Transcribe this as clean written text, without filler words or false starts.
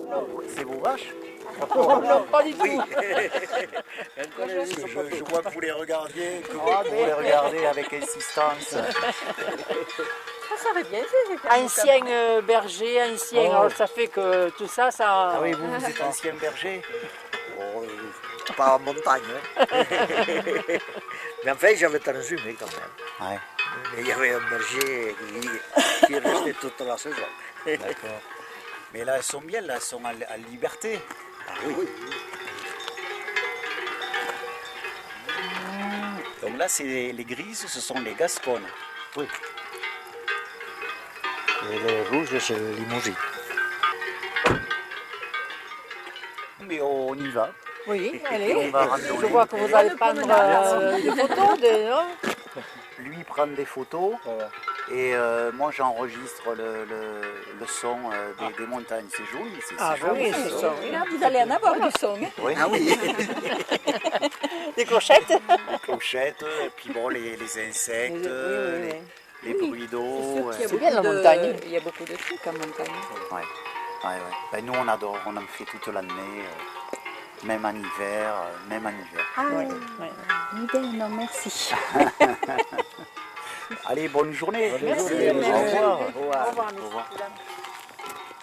C'est vos vaches? Non, pas du tout. Oui. Parce que je vois que vous les regardiez, que vous les regardez avec insistance. Ça serait bien, ancien berger, ancien, alors ça fait que tout ça, ça... Ah oui, vous êtes ancien berger? Oh, pas en montagne. Hein. Mais enfin, j'avais transhumé quand même. Ouais. Mais il y avait un berger qui restait toute la saison. D'accord. Mais là, elles sont bien, là, elles sont à liberté. Ah oui. Donc là, c'est les grises, ce sont les gasconnes. Oui. Et les rouges, c'est le limousin. Mais on y va. Oui, allez. On va randonner. Je vois que vous allez prendre des photos, non? Lui prend des photos et moi j'enregistre le son des montagnes. C'est joli, c'est Oui, c'est ça. Là, vous allez en avoir du son. Hein? Oui. Ah oui. Des clochettes? Clochettes, et puis bon, les insectes, les bruits d'eau. C'est bien la montagne. Il y a beaucoup de trucs en montagne. Ouais. Ben, nous on adore, on en fait toute l'année, même en hiver, Ah Ouais. non, merci. Allez, bonne journée. Merci. Au revoir. Au revoir, Au revoir. mesdames.